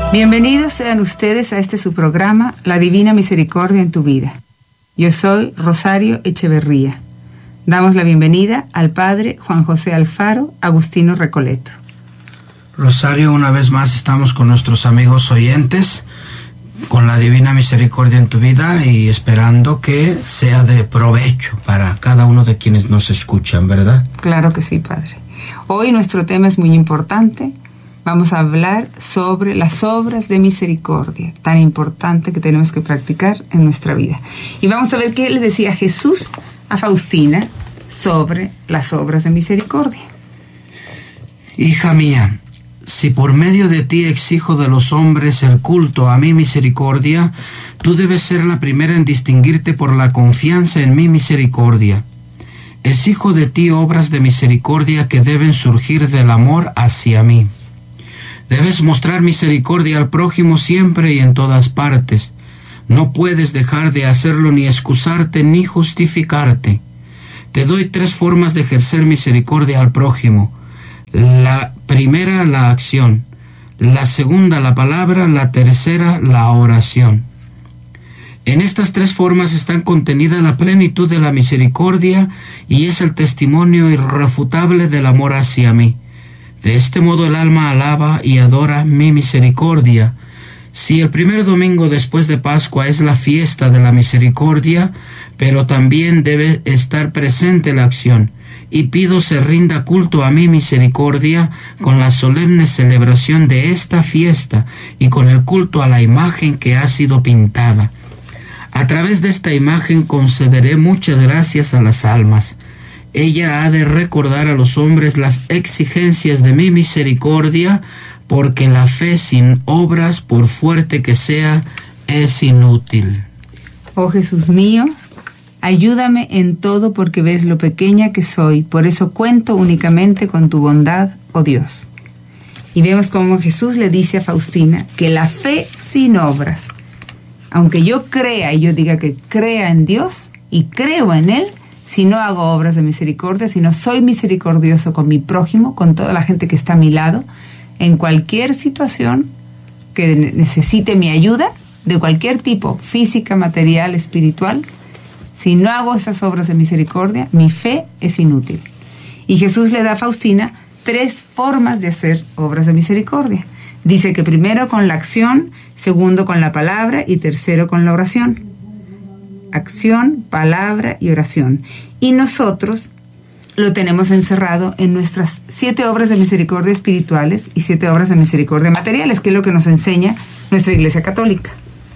Bienvenidos sean ustedes a este su programa, La Divina Misericordia en tu Vida. Yo soy Rosario Echeverría. Damos la bienvenida al Padre Juan José Alfaro Agustino Recoleto. Rosario, una vez más estamos con nuestros amigos oyentes, con la Divina Misericordia en tu Vida y esperando que sea de provecho para cada uno de quienes nos escuchan, ¿verdad? Claro que sí, Padre. Hoy nuestro tema es muy importante. Vamos a hablar sobre las obras de misericordia, tan importante que tenemos que practicar en nuestra vida. Y vamos a ver qué le decía Jesús a Faustina sobre las obras de misericordia. Hija mía, si por medio de ti exijo de los hombres el culto a mi misericordia, tú debes ser la primera en distinguirte por la confianza en mi misericordia. Exijo de ti obras de misericordia que deben surgir del amor hacia mí. Debes mostrar misericordia al prójimo siempre y en todas partes. No puedes dejar de hacerlo ni excusarte ni justificarte. Te doy 3 formas de ejercer misericordia al prójimo. La primera, la acción. La segunda, la palabra. La tercera, la oración. En estas 3 formas están contenida la plenitud de la misericordia y es el testimonio irrefutable del amor hacia mí. De este modo el alma alaba y adora mi misericordia. Si el primer domingo después de Pascua es la fiesta de la misericordia, pero también debe estar presente la acción, y pido se rinda culto a mi misericordia con la solemne celebración de esta fiesta y con el culto a la imagen que ha sido pintada. A través de esta imagen concederé muchas gracias a las almas. Ella ha de recordar a los hombres las exigencias de mi misericordia, porque la fe sin obras, por fuerte que sea, es inútil. Oh Jesús mío, ayúdame en todo porque ves lo pequeña que soy, por eso cuento únicamente con tu bondad, oh Dios. Y vemos cómo Jesús le dice a Faustina que la fe sin obras, aunque yo crea y yo diga que crea en Dios y creo en Él, si no hago obras de misericordia, si no soy misericordioso con mi prójimo, con toda la gente que está a mi lado, en cualquier situación que necesite mi ayuda, de cualquier tipo, física, material, espiritual, si no hago esas obras de misericordia, mi fe es inútil. Y Jesús le da a Faustina 3 formas de hacer obras de misericordia. Dice que primero con la acción, segundo con la palabra y tercero con la oración. Acción, palabra y oración. Y nosotros lo tenemos encerrado en nuestras 7 obras de misericordia espirituales y 7 obras de misericordia materiales, que es lo que nos enseña nuestra Iglesia Católica.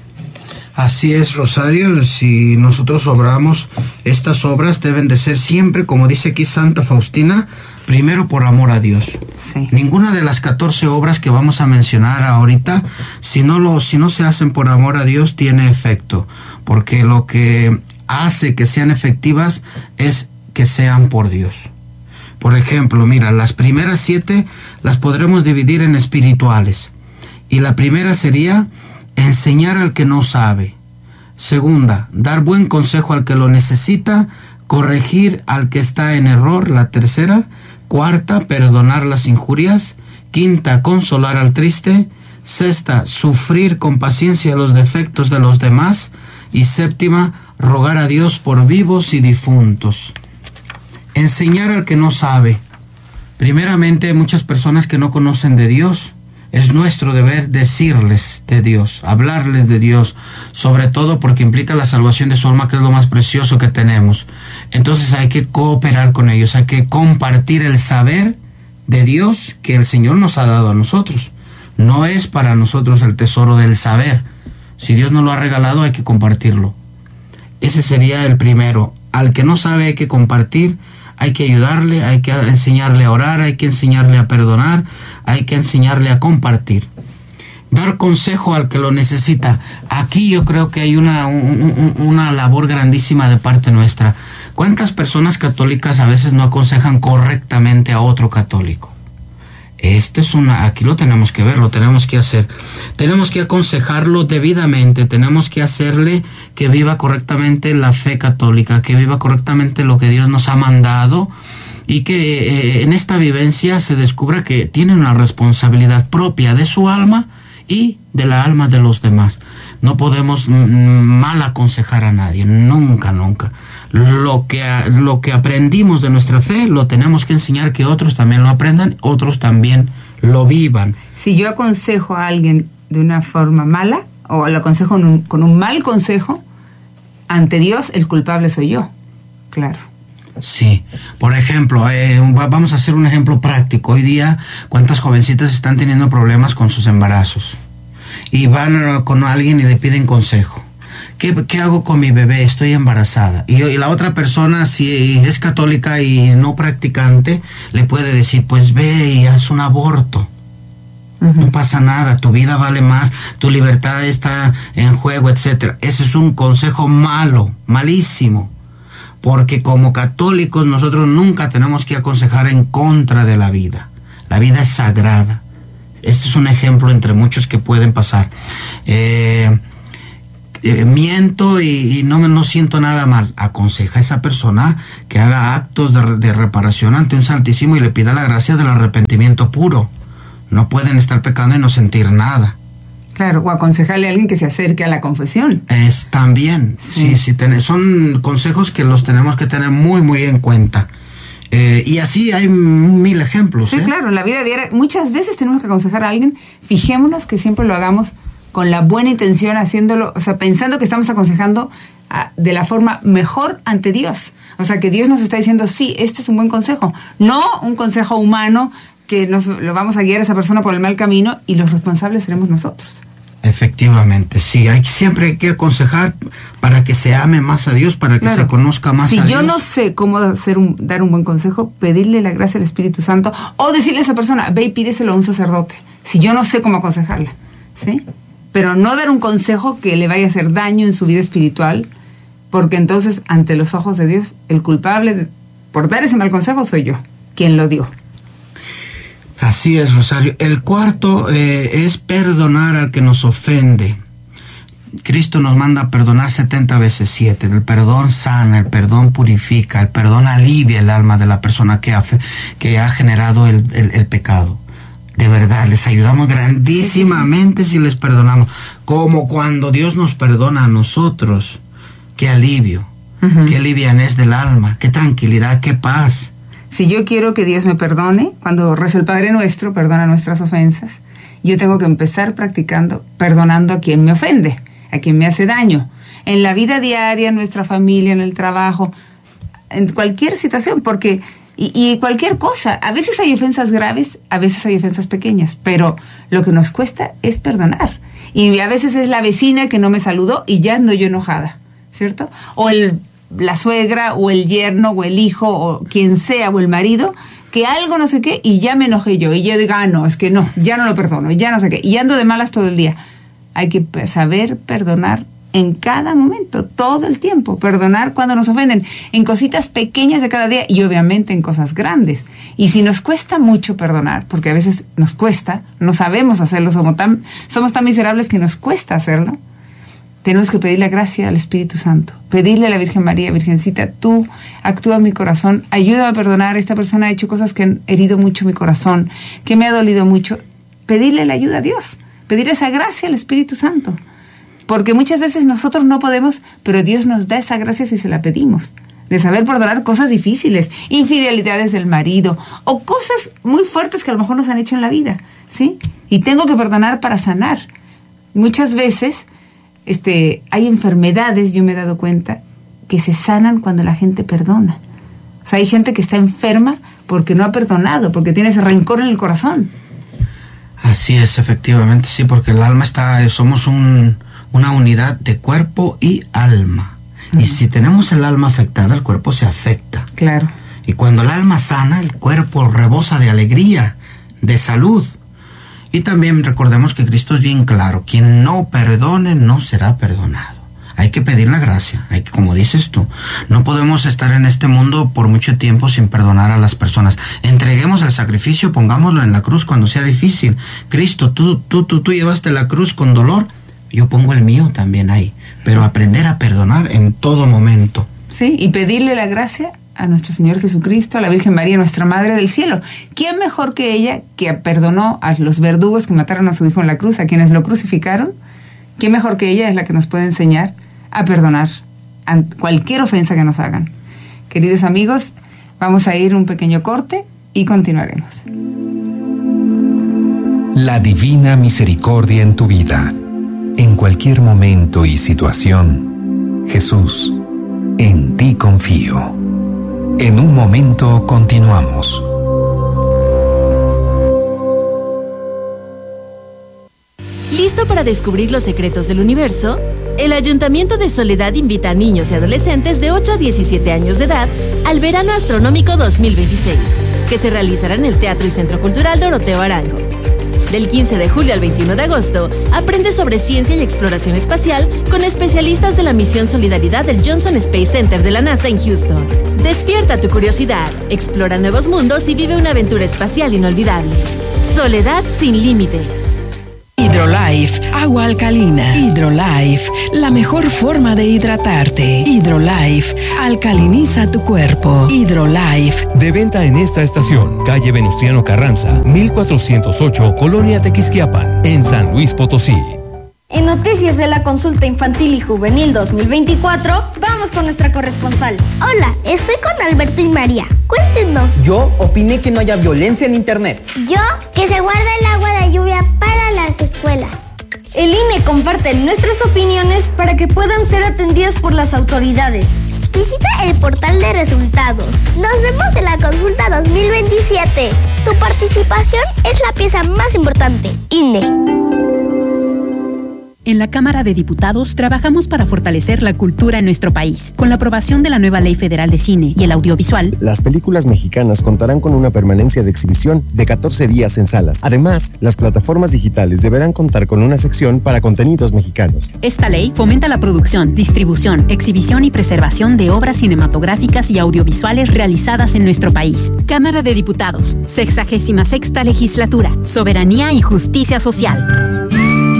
Así es, Rosario. Si nosotros obramos, estas obras deben de ser siempre, como dice aquí Santa Faustina, primero por amor a Dios. Sí. Ninguna de las 14 obras que vamos a mencionar ahorita, si no se hacen por amor a Dios, tiene efecto. Porque lo que hace que sean efectivas es que sean por Dios. Por ejemplo, mira, las primeras 7 las podremos dividir en espirituales. Y la primera sería enseñar al que no sabe. Segunda, dar buen consejo al que lo necesita, corregir al que está en error. La tercera. Cuarta, perdonar las injurias. Quinta, consolar al triste. Sexta, sufrir con paciencia los defectos de los demás. Y séptima, rogar a Dios por vivos y difuntos. Enseñar al que no sabe. Primeramente, hay muchas personas que no conocen de Dios. Es nuestro deber decirles de Dios, hablarles de Dios, sobre todo porque implica la salvación de su alma, que es lo más precioso que tenemos. Entonces hay que cooperar con ellos, hay que compartir el saber de Dios que el Señor nos ha dado a nosotros. No es para nosotros el tesoro del saber. Si Dios nos lo ha regalado, hay que compartirlo. Ese sería el primero. Al que no sabe hay que compartir, hay que ayudarle, hay que enseñarle a orar, hay que enseñarle a perdonar, hay que enseñarle a compartir. Dar consejo al que lo necesita. Aquí yo creo que hay una labor grandísima de parte nuestra. ¿Cuántas personas católicas a veces no aconsejan correctamente a otro católico? Aquí lo tenemos que ver, lo tenemos que hacer. Tenemos que aconsejarlo debidamente, tenemos que hacerle que viva correctamente la fe católica, que viva correctamente lo que Dios nos ha mandado y que en esta vivencia se descubra que tiene una responsabilidad propia de su alma y de la alma de los demás. No podemos mal aconsejar a nadie, nunca, nunca. Lo que aprendimos de nuestra fe lo tenemos que enseñar, que otros también lo aprendan, otros también lo vivan. Si yo aconsejo a alguien de una forma mala, o lo aconsejo con un mal consejo, ante Dios el culpable soy yo, claro. Sí, por ejemplo, vamos a hacer un ejemplo práctico. Hoy día, ¿cuántas jovencitas están teniendo problemas con sus embarazos? Y van con alguien y le piden consejo. ¿Qué hago con mi bebé? Estoy embarazada. Y la otra persona, si es católica y no practicante, le puede decir, pues ve y haz un aborto. No pasa nada, tu vida vale más, tu libertad está en juego, etcétera. Ese es un consejo malo, malísimo. Porque como católicos nosotros nunca tenemos que aconsejar en contra de la vida. La vida es sagrada. Este es un ejemplo entre muchos que pueden pasar. Miento y no siento nada mal. Aconseja a esa persona que haga actos de reparación ante un Santísimo y le pida la gracia del arrepentimiento puro. No pueden estar pecando y no sentir nada. Claro, o aconsejarle a alguien que se acerque a la confesión. También, sí, son consejos que los tenemos que tener muy, muy en cuenta. Y así hay 1000 ejemplos. Sí, claro, en la vida diaria muchas veces tenemos que aconsejar a alguien. Fijémonos que siempre lo hagamos con la buena intención, haciéndolo, o sea, pensando que estamos aconsejando de la forma mejor ante Dios. O sea, que Dios nos está diciendo, sí, este es un buen consejo. No un consejo humano que lo vamos a guiar a esa persona por el mal camino y los responsables seremos nosotros. Efectivamente, sí, siempre hay que aconsejar para que se ame más a Dios, para que se conozca más a Dios. Si yo no sé cómo dar un buen consejo, pedirle la gracia al Espíritu Santo o decirle a esa persona, ve y pídeselo a un sacerdote, si yo no sé cómo aconsejarla, ¿sí? Pero no dar un consejo que le vaya a hacer daño en su vida espiritual, porque entonces, ante los ojos de Dios, el culpable por dar ese mal consejo soy yo, quien lo dio. Así es, Rosario. El cuarto es perdonar al que nos ofende. Cristo nos manda a perdonar 70 veces 7. El perdón sana, el perdón purifica, el perdón alivia el alma de la persona que ha generado el pecado. De verdad, les ayudamos grandísimamente si les perdonamos. Como cuando Dios nos perdona a nosotros. Qué alivio, qué livianez del alma, qué tranquilidad, qué paz. Si yo quiero que Dios me perdone, cuando rezo el Padre Nuestro, perdona nuestras ofensas, yo tengo que empezar practicando, perdonando a quien me ofende, a quien me hace daño. En la vida diaria, en nuestra familia, en el trabajo, en cualquier situación, porque y cualquier cosa. A veces hay ofensas graves, a veces hay ofensas pequeñas, pero lo que nos cuesta es perdonar. Y a veces es la vecina que no me saludó y ya ando yo enojada, ¿cierto? O la suegra, o el yerno, o el hijo, o quien sea, o el marido, que algo no sé qué, y ya me enojé yo. Y yo digo, no, es que no, ya no lo perdono, ya no sé qué. Y ando de malas todo el día. Hay que saber perdonar en cada momento, todo el tiempo. Perdonar cuando nos ofenden, en cositas pequeñas de cada día y obviamente en cosas grandes. Y si nos cuesta mucho perdonar, porque a veces nos cuesta, no sabemos hacerlo, somos tan miserables que nos cuesta hacerlo, tenemos que pedir la gracia al Espíritu Santo, pedirle a la Virgen María, Virgencita, tú actúa en mi corazón, ayúdame a perdonar, esta persona ha hecho cosas que han herido mucho mi corazón, que me ha dolido mucho, pedirle la ayuda a Dios, pedir esa gracia al Espíritu Santo, porque muchas veces nosotros no podemos, pero Dios nos da esa gracia si se la pedimos, de saber perdonar cosas difíciles, infidelidades del marido, o cosas muy fuertes que a lo mejor nos han hecho en la vida, ¿sí? Y tengo que perdonar para sanar. Muchas veces hay enfermedades, yo me he dado cuenta, que se sanan cuando la gente perdona. O sea, hay gente que está enferma porque no ha perdonado, porque tiene ese rencor en el corazón. Así es, efectivamente, sí, porque el alma somos una unidad de cuerpo y alma. Y si tenemos el alma afectada, el cuerpo se afecta. Claro. Y cuando el alma sana, el cuerpo rebosa de alegría, de salud. Y también recordemos que Cristo es bien claro, quien no perdone no será perdonado. Hay que pedir la gracia, como dices tú, no podemos estar en este mundo por mucho tiempo sin perdonar a las personas. Entreguemos el sacrificio, pongámoslo en la cruz cuando sea difícil. Cristo, tú llevaste la cruz con dolor, yo pongo el mío también ahí, pero aprender a perdonar en todo momento. Sí, y pedirle la gracia a nuestro Señor Jesucristo, a la Virgen María, nuestra Madre del Cielo. ¿Quién mejor que ella, que perdonó a los verdugos que mataron a su hijo en la cruz, a quienes lo crucificaron? ¿Quién mejor que ella es la que nos puede enseñar a perdonar cualquier ofensa que nos hagan? Queridos amigos, vamos a ir un pequeño corte y continuaremos. La divina misericordia en tu vida. En cualquier momento y situación, Jesús, en ti confío. En un momento continuamos. ¿Listo para descubrir los secretos del universo? El Ayuntamiento de Soledad invita a niños y adolescentes de 8 a 17 años de edad al Verano Astronómico 2026, que se realizará en el Teatro y Centro Cultural Doroteo Arango. Del 15 de julio al 21 de agosto, aprende sobre ciencia y exploración espacial con especialistas de la misión Solidaridad del Johnson Space Center de la NASA en Houston. Despierta tu curiosidad, explora nuevos mundos y vive una aventura espacial inolvidable. Soledad sin límites. Hidrolife, agua alcalina. Hidrolife, la mejor forma de hidratarte. Hidrolife, alcaliniza tu cuerpo. Hidrolife. De venta en esta estación, calle Venustiano Carranza, 1408, Colonia Tequisquiapan, en San Luis Potosí. En Noticias de la Consulta Infantil y Juvenil 2024, vamos con nuestra corresponsal. Hola, estoy con Alberto y María. Cuéntenos. Yo opiné que no haya violencia en internet. Yo, que se guarde el agua de lluvia para las escuelas. El INE comparte nuestras opiniones para que puedan ser atendidas por las autoridades. Visita el portal de resultados. Nos vemos en la consulta 2027. Tu participación es la pieza más importante. INE. En la Cámara de Diputados trabajamos para fortalecer la cultura en nuestro país. Con la aprobación de la nueva Ley Federal de Cine y el Audiovisual, las películas mexicanas contarán con una permanencia de exhibición de 14 días en salas. Además, las plataformas digitales deberán contar con una sección para contenidos mexicanos. Esta ley fomenta la producción, distribución, exhibición y preservación de obras cinematográficas y audiovisuales realizadas en nuestro país. Cámara de Diputados, 66ª Legislatura, Soberanía y Justicia Social.